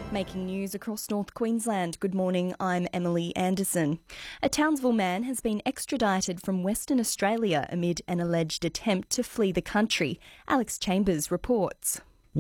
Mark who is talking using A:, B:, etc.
A: Making news across North Queensland. Good morning, I'm Emily Anderson. A Townsville man has been extradited from Western Australia amid an alleged attempt to flee the country. Alex Chambers reports.